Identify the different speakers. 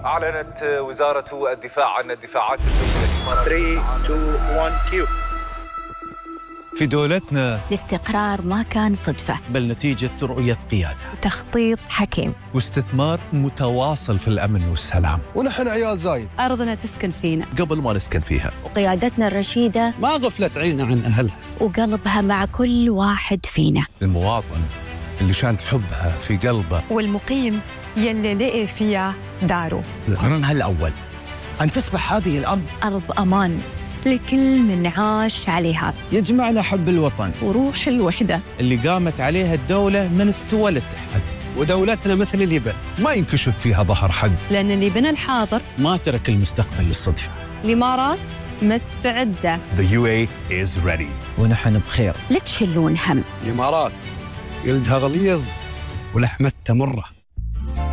Speaker 1: أعلنت وزارة الدفاع عن الدفاعات الجوية.
Speaker 2: 3 2 1 كيو.
Speaker 3: في دولتنا
Speaker 4: الاستقرار ما كان صدفة،
Speaker 3: بل نتيجة رؤية قيادة
Speaker 4: تخطيط حكيم
Speaker 3: واستثمار متواصل في الأمن والسلام.
Speaker 5: ونحن عيال زايد،
Speaker 4: أرضنا تسكن فينا
Speaker 3: قبل ما نسكن فيها،
Speaker 4: وقيادتنا الرشيدة
Speaker 6: ما غفلت عينها عن أهلها
Speaker 4: وقلبها مع كل واحد فينا.
Speaker 3: المواطن اللي شان حبها في قلبه،
Speaker 7: والمقيم يلي لقي فيها داره.
Speaker 6: القرن الأول أن تصبح هذه الأرض
Speaker 4: أرض أمان لكل من عاش عليها،
Speaker 6: يجمعنا حب الوطن
Speaker 4: وروح الوحدة
Speaker 3: اللي قامت عليها الدولة من استوى للتحد.
Speaker 6: ودولتنا مثل اليبن
Speaker 3: ما ينكشف فيها ظهر حد،
Speaker 7: لأن اللي بنى الحاضر
Speaker 3: ما ترك المستقبل للصدفة.
Speaker 7: الإمارات مستعدة.
Speaker 3: The UAE is ready.
Speaker 6: ونحن بخير.
Speaker 4: لا تشلون هم.
Speaker 6: الإمارات جلدها غليظ ولحمتها مرة.